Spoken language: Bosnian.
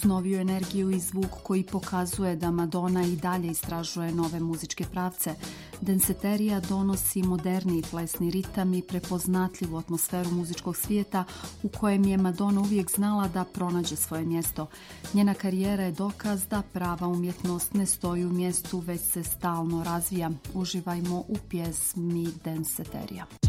noviju energiju i zvuk koji pokazuje da Madonna i dalje istražuje nove muzičke pravce. Danceteria donosi moderni plesni ritam i prepoznatljivu atmosferu muzičkog svijeta u kojem je Madonna uvijek znala da pronađe svoje mjesto. Njena karijera je dokaz da prava umjetnost ne stoji u mjestu, već se stalno razvija. Uživajmo u pjesmi Danceteria.